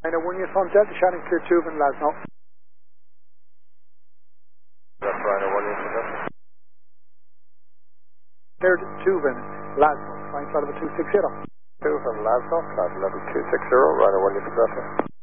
Rhino 1 uniform Delta, Shannon clear Tuvan, Lasno. That's Rhino 1 uniform Delta. Cleared Tuvan, Lasno, flying flight level 260. Tuvan, Lasno, flight level 260, Rhino 1 uniform Delta.